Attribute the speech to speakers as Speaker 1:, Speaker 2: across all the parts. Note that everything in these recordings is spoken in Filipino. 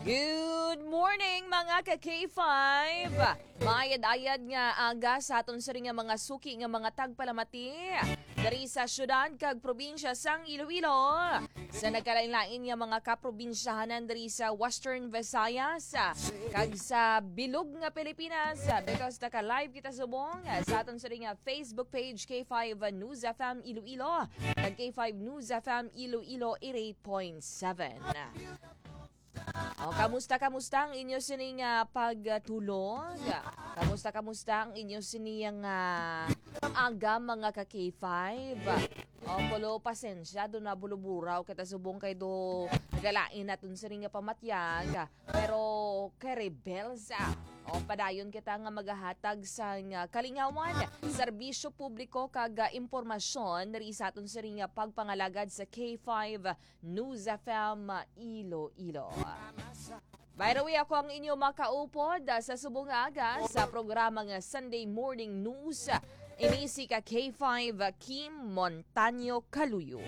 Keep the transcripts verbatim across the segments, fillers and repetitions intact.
Speaker 1: Good morning mga ka-K five! Mayad-ayad nga aga sa aton sa ring nga mga suki nga mga tagpalamati dari sa syudad kag probinsya sang Iloilo. Sa nagkalain-lain nga mga kaprobinsyahanan dari sa Western Visayas kag sa bilog nga Pilipinas because naka-live kita subong sa aton sa ring nga Facebook page K five News F M Iloilo kag K five News F M Iloilo eighty-eight point seven. O, kamusta kamusta ang inyo sining uh, pagtulog? Kamusta kamusta ang inyo sining uh, aga mga ka-K five? O, pulo pasensya do na buluburaw kita subong kay do galain naton sining nga pamatyag pero kay rebels ah. O, padayon kita nga magahatag sa nga kalingawan, serbisyo publiko kag impormasyon diri sa aton siring nga pagpangalagad sa K five News F M Iloilo. By the way, ako ang inyo makaupod sa subong aga sa programa nga Sunday Morning News. Ini si ka K five Kim Montaño Caluyo.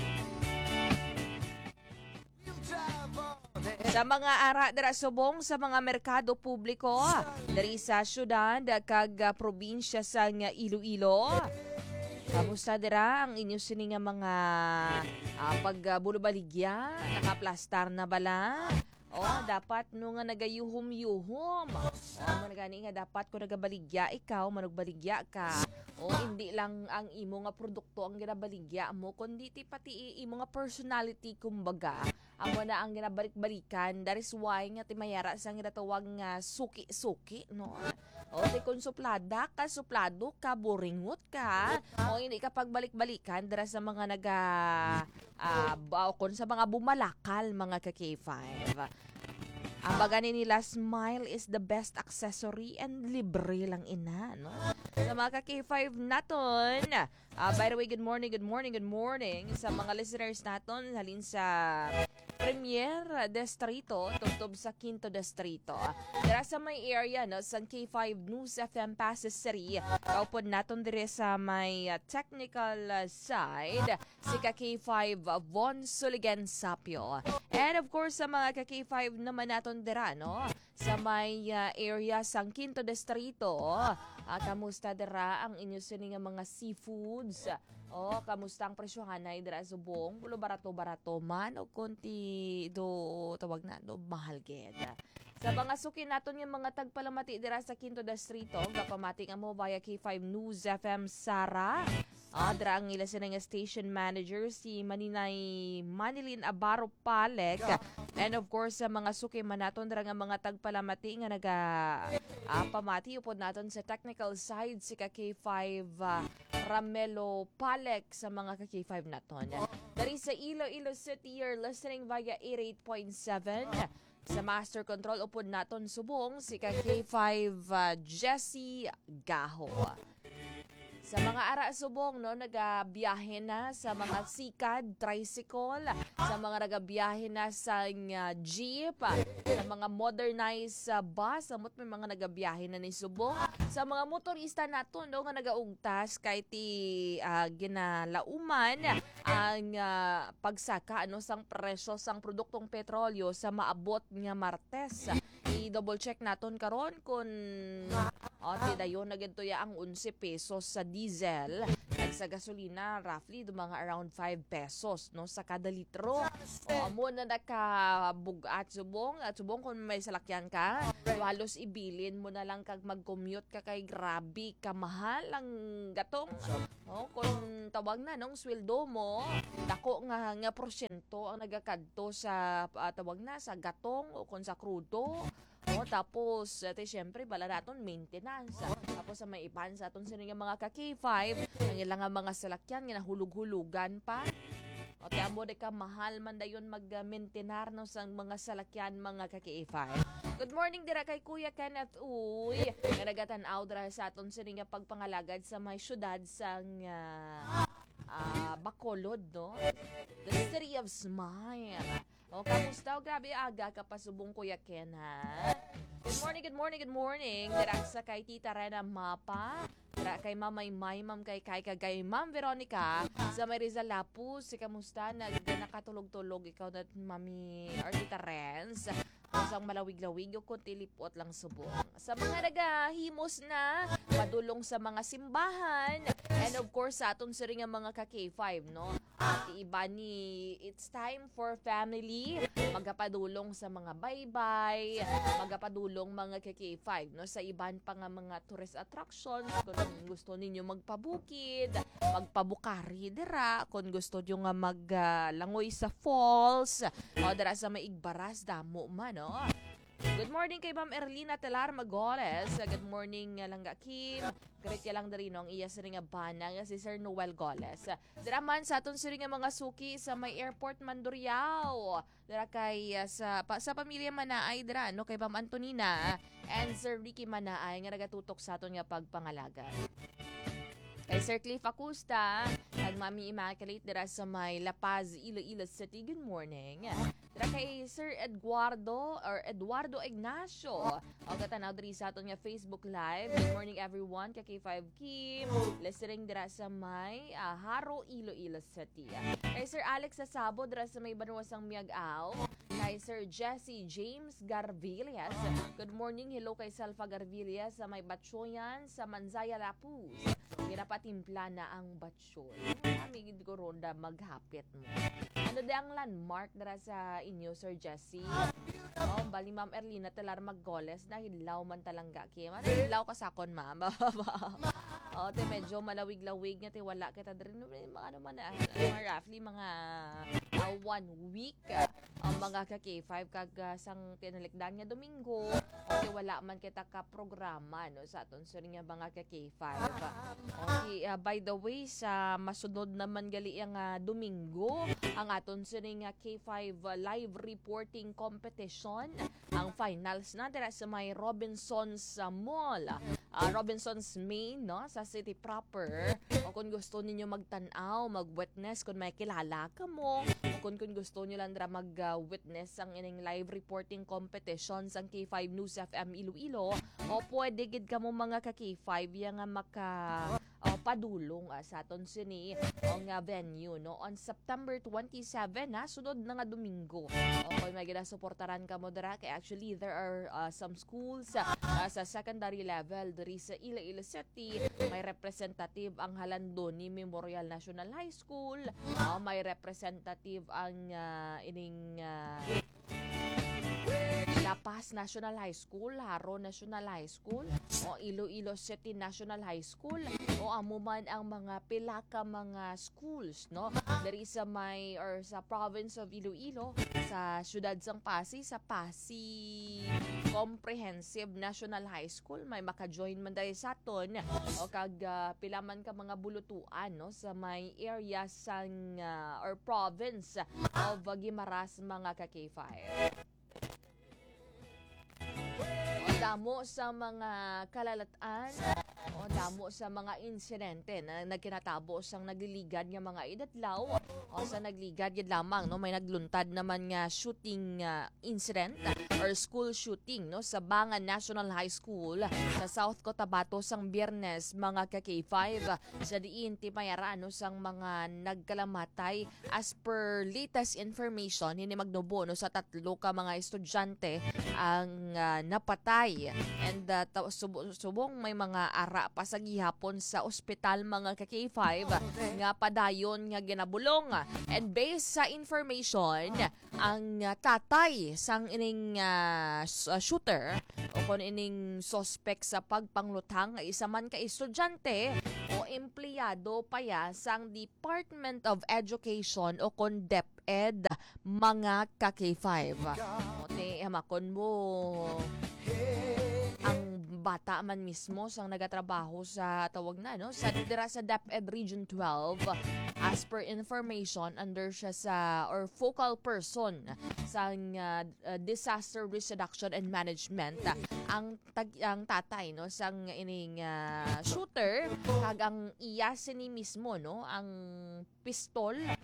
Speaker 1: Sa mga ara dira subong sa mga merkado publiko diri sa syudad kag probinsya sa Iloilo. Kamusta dira ang inyo sini nga mga uh, pagbulubaligya? Nakaplastar na bala? O, dapat no nga nagayuhom-yuhom. O, managani nga dapat ko nagabaligya ikaw, manugbaligya ka. O, hindi lang ang imo nga produkto ang ginabaligya mo, kundi ti pati imo nga personality kumbaga. Amo na ang ginabalik-balikan. That is why nga ti mayara sa ginatawag nga suki-suki, no? O, ti kung suplada ka, suplado ka, buringot ka. O, hindi ka pagbalik-balikan dara sa mga naga uh, kung sa mga bumalakal mga ka-K five. Ang bagani nila, smile is the best accessory and libre lang ina, no? Sa mga ka-K five naton, uh, by the way, good morning, good morning, good morning sa mga listeners naton halin sa Premier Distrito, tubtob sa Quinto Distrito. Dira sa may area, no, sa K five News F M Passes City, kaupod naton dire sa may uh, technical uh, side, si ka K five Von Suligan Sapio. And of course, sa mga ka-K five naman naton dira, no, sa may uh, area sang Quinto Distrito, uh, kamusta dira ang inyo sini nga mga seafoods? O, kamusta ang presyohanay dira subong? Pulo barato-barato man o konti do tawag na do mahal gid. Sa mga suki naton yung mga tagpalamati dira sa Quinto Distrito, gapamati nga mo via K five News F M Sara. Ah, dira ang ila sila nga station manager si Maninay Manilin Abaro Palek. And of course sa mga suki man naton dira nga mga tagpalamati nga naga ah, pamati upod naton sa technical side si ka K five uh, Ramelo Palek sa mga ka K five naton. Dari sa Iloilo City, you're listening via eighty-eight point seven. Sa Master Control upod naton subong si ka K five uh, Jessie Gaho. Sa mga ara subong, no, nagabiyahe na sa mga sikad, tricycle, sa mga nagabiyahe na sa uh, jeep, sa mga modernized uh, bus, samot may mga nagabiyahe na ni subong. Sa mga motorista nato, no, nga nagaugtas kay ti uh, ginalauman ang uh, pagsaka ano sang presyo sang produktong petrolyo sa maabot nga Martes. I-double check naton karon kung oh, ti dayon na gito ya ang eleven pesos sa diesel at sa gasolina roughly do mga around five pesos no sa kada litro. O amo na nakabugat subong at subong kung may salakyan ka, halos ibilin mo na lang kag mag-commute ka kay grabe kamahal ang gatong. O kung tawag na nung sweldo mo, dako nga nga porsyento ang nagakadto sa uh, tawag na sa gatong o kung sa krudo. O, tapos, ito syempre, bala naton maintenance. Tapos, sa may ipan sa aton sino yung mga ka-K five, ang ilang mga salakyan, nga nahulug-hulugan pa. O, kaya mo de ka mahal man dayon mag-maintenar no, sa mga salakyan, mga ka-K five. Good morning dira kay Kuya Kenneth Uy. Nga nagatan-aw dira sa aton sino nga pagpangalagad sa may syudad sa uh, uh, Bacolod, no? The City of Smile. O, kamusta? O, grabe aga ka pa subong Kuya Ken, ha? Good morning, good morning, good morning. Dira sa kay Tita Rena Mapa. Dira kay Mamay May, Ma'am kay kay kay Ma'am Veronica. Sa may Rizal Lapus, si kamusta? Nag nakatulog-tulog ikaw na Mami or Tita Renz. Isang malawig-lawig o kunti lipot lang subong. Sa mga nagahimos na, padulong sa mga simbahan, and of course sa aton siri nga mga ka K five, no? At iba ni it's time for family, magapadulong sa mga baybay, magapadulong mga ka K five, no? Sa iban pa nga mga tourist attractions, kung gusto ninyo magpabukid, magpabukari dira, kung gusto nyo nga maglangoy sa falls, o dira sa maigbaras damo man, no? Good morning kay Ma'am Erlina Telar Magoles. Good morning uh, Langga Kim. Great ya lang dari no ang iya siri nga bana nga si Sir Noel Goles. Dira man sa aton siri nga mga suki sa may airport Mandurriao. Dira kay uh, sa pa, sa pamilya Manaay dira no kay Ma'am Antonina and Sir Ricky Manaay nga nagatutok sa aton nga pagpangalaga. Kay Sir Cliff Acosta, kag Mami Immaculate dira sa may La Paz, Iloilo City. Good morning. Dira kay Sir Eduardo or Eduardo Ignacio. O katanaw diri sa aton nga Facebook Live. Good morning everyone. Kay K five Kim, listening dira sa may uh, Haro, Iloilo City. Kay Sir Alex Sasabo dira sa may Banwasang Miag-Aw. Kay Sir Jesse James Garvillas. Good morning. Hello kay Salfa Garvillas sa may Batchoyan sa Manzaya Lapuz. Ginapatimpla na ang batsyon. Kami gid ko ronda maghapit mo. Ano di ang landmark dara sa inyo, Sir Jesse? Oh, bali Ma'am Erlina Telar Maggoles na hilaw man talangga Kim. Ano hilaw ka sakon, Ma'am? Oh, te medyo malawig-lawig nga te wala kita diri mga ano man na mga roughly mga uh, one week ang uh, mga ka K five kag uh, sang tinalikdan nga Domingo okay wala man kita ka programa no sa aton suri nga mga ka K five. Okay, uh, by the way sa masunod naman gali ang uh, Domingo ang aton suri nga K five uh, live reporting competition ang finals na dira sa may Robinsons uh, Mall. Uh, Robinsons Main no sa city proper. O kung gusto ninyo magtanaw, mag-witness kung may kilala ka mo, o kung, kung gusto nyo lang dra mag-witness uh, ang ining live reporting competitions ang K five News F M Iloilo, o pwede gid ka mo mga ka K five yang nga maka uh, padulong uh, sa aton sini ang uh, venue no on September twenty-seven na sunod na nga Domingo. O kung may ginasuportaran ka mo dra kay actually there are uh, some schools uh, uh, sa secondary level diri sa Iloilo City. May representative ang Halandoni Memorial National High School. Uh, may representative ang uh, ining uh, La Paz National High School, Haro National High School, o Iloilo City National High School, o amuman ang mga pila ka mga schools, no? Dari sa may or sa province of Iloilo, sa syudad sang Pasig, sa Pasig Comprehensive National High School, may maka-join man dahil sa aton, o kag uh, pila man ka mga bulutuan, no? Sa may area sang uh, or province of uh, Guimaras mga ka K five. Damo sa mga kalalatan o damo sa mga insidente na nagkinatabo sang nagliligad nga mga idadlaw o sa nagligad gid lamang no may nagluntad naman nga shooting uh, incident or school shooting no sa Bangan National High School sa South Cotabato sang Biyernes mga ka K five sa diin ti mayara no sang mga nagkalamatay as per latest information hini magnubo no sa tatlo ka mga estudyante ang uh, napatay. And uh, sub- subong may mga ara pa sa gihapon sa ospital mga ka K five nga padayon nga ginabulong. And based sa information, ang uh, tatay sang ining uh, shooter o kung ining suspect sa pagpanglutang isa man ka estudyante o empleyado pa ya sang Department of Education o kung DepEd mga ka K five. O te hamakon mo ang bata man mismo sang nagatrabaho sa tawag na no sa dira sa DepEd Region twelve as per information under siya sa or focal person sa uh, uh, disaster risk reduction and management uh, ang tag, ang tatay no sang ining uh, shooter kag ang iya sini mismo no ang pistol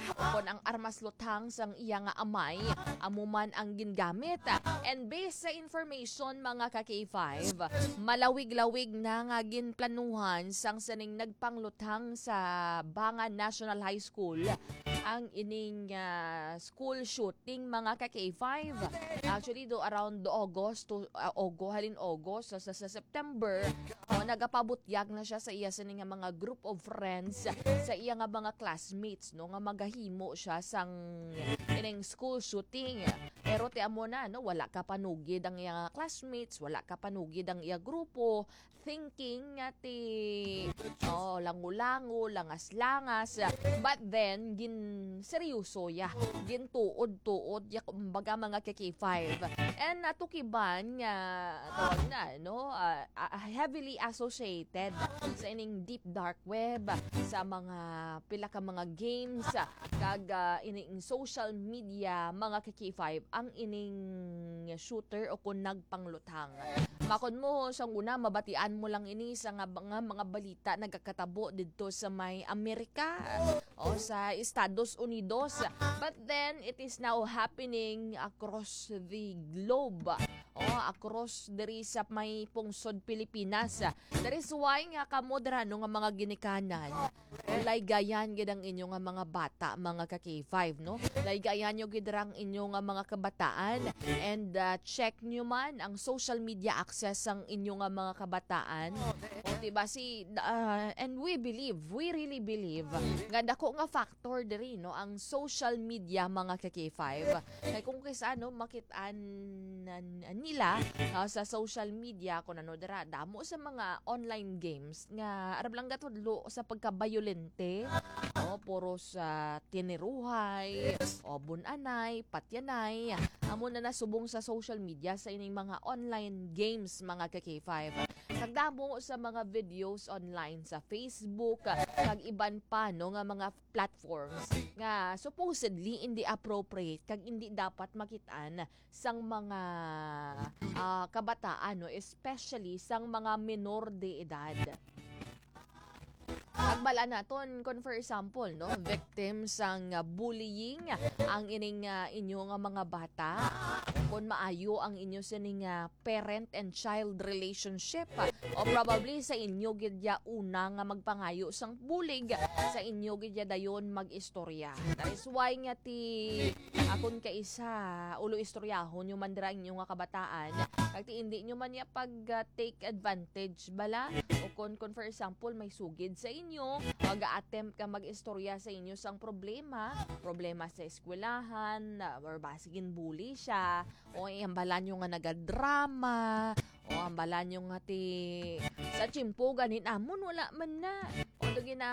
Speaker 1: Kung ang armas lutang sang iya nga amay, amuman ang gingamit. And based sa information mga ka K five, malawig-lawig na nga ginplanuhan sang saning nagpanglutang sa Bangan National High School ang ining uh, school shooting mga ka K five. Actually do around do August to uh, Ogo halin August sa, sa September, oh, nagapabutyag na siya sa iya sa nga mga group of friends, sa iya nga mga classmates no nga magahimo siya sang ining school shooting. Pero ti amo na no, wala ka panugid ang iya classmates, wala ka panugid ang iya grupo, thinking nga ti oh, langulango, langas-langas. But then gin seryoso ya, gin tuod-tuod ya kumbaga mga K five. And natukiban nga tawag na no, uh, uh, heavily associated sa ining deep dark web, sa mga pila ka mga games, kag uh, ining social media mga K five ang ining shooter o kung nagpanglutang. Makon mo sa una mabatian mo lang ini sa nga mga, mga balita nagkakatabo didto sa may Amerika o sa Estados Unidos, but then it is now happening across the globe, o across diri sa may pungsod Pilipinas. That is why nga kamodrano nga mga ginikanan, laygayan gid ang inyo nga mga bata mga ka K five no, laygayan nyo gid ang inyo nga mga kabataan, and uh, check nyo man ang social media access ang inyo nga mga kabataan. O diba si uh, and we believe, we really believe nga dako nga factor diri no ang social media mga ka K five. Kay kung kaysa ano makitaan nila uh, sa social media kung ano dira damo sa mga online games nga arab lang gatudlo sa pagkabayolente, o puro sa tiniruhay o bunanay, patyanay, amo na nasubong sa social media sa ining mga online games mga ka K five. Nagdamo sa mga videos online sa Facebook kag iban pa no nga mga platforms nga supposedly hindi appropriate kag hindi dapat makitaan sang mga uh, kabataan no, especially sang mga minor de edad. Pagbala naton kon for example no, victims sang uh, bullying ang ining uh, inyo nga mga bata, kung maayo ang inyo sining uh, parent and child relationship, o probably sa inyo gid ya una nga magpangayo sang bulig, sa inyo gid ya dayon mag-istorya. That is why nga ti akon ka isa ulo istoryahon yung mandira inyo nga kabataan, kag ti hindi nyo man ya pag uh, take advantage bala, o kon kon for example may sugid sa inyo, mag-attempt ka mag-istorya sa inyo sang problema, problema sa eskwelahan, uh, or basigin bully siya, o ambalan nyo nga nagadrama, o ambalan nyo nga ti sa chimpo ganin amon wala man na, o dogi na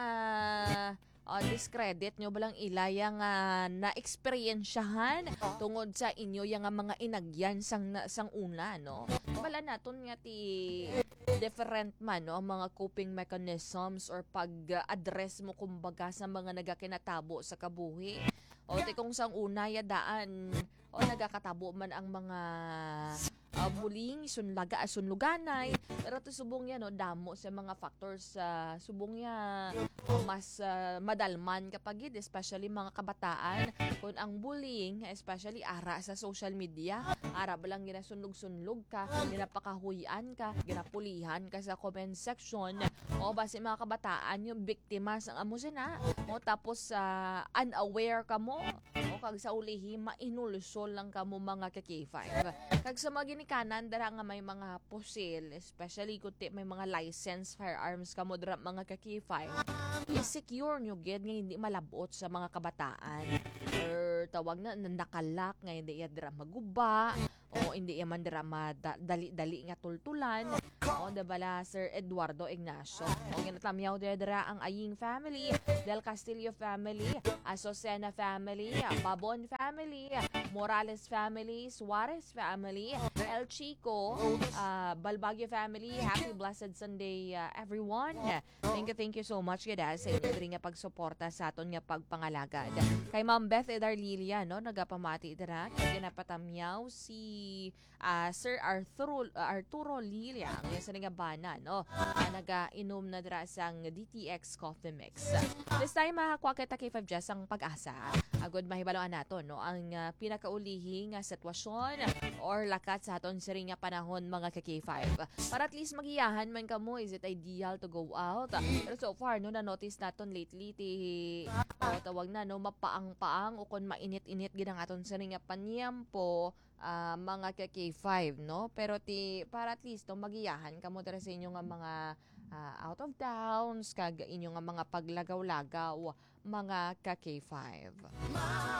Speaker 1: uh, discredit nyo balang ilaya nga na-experiensyahan tungod sa inyo yung nga mga inagyan sang, sang una no. Bala naton nga ti different man no ang mga coping mechanisms or pag-address mo kumbaga sa mga nagakinatabo sa kabuhi. O ti kung sang una ya daan o nagakatabo man ang mga uh, bullying, sunlaga, sunluganay, pero to subong yan no, damo sa mga factors sa uh, subong ya uh, mas uh, madalman kapag it, especially mga kabataan, kung ang bullying especially ara sa social media, ara balang ginasunlog-sunlog ka, ginapakahuyan ka, ginapulihan ka sa comment section, o basi mga kabataan yung biktima sa amo sina, o tapos uh, unaware ka mo, o kag sa ulihi mainulusol lang ka mo mga ka K five. Kag sa mga ginikanan dara nga may mga pusil, especially kung may mga licensed firearms ka mo dara mga ka K five, i-secure nyo gid nga hindi malabot sa mga kabataan, or tawag na nakalak nga hindi ya dira maguba, o hindi ya man dira madali-dali nga tultulan, o dabala Sir Eduardo Ignacio. O ginatamyaw dira ang Aying family, Del Castillo family, Azucena family, Babon family, Morales family, Suarez family, El Chico, uh, Balbagyo family. Happy blessed Sunday uh, everyone. Thank you, thank you so much gada sa inyo diri nga pagsuporta sa aton nga pagpangalagad. Kay Ma'am Beth Edarlilia no nagapamati dira kay ginapatamyaw si si ah, Sir Arturo Arturo Lilia nga sa nga bana no nga naga-inom na dira sang D T X coffee mix. This time makakuha kita kay five Jazz ang pag-asa. Agod mahibaloan nato no ang uh, pinakaulihi nga sitwasyon or lakat sa aton sa ring nga panahon mga ka K five. Para at least magiyahan man kamo, is it ideal to go out? Pero so far no na notice naton lately ti oh, tawag na no mapaang-paang o kon mainit-init gid ang aton sa ring nga panyempo ah, mga ka K five no. Pero ti para at least no magiyahan kamo dira sa inyo nga mga ah, out of towns kag inyo nga mga paglagaw-lagaw mga ka K five.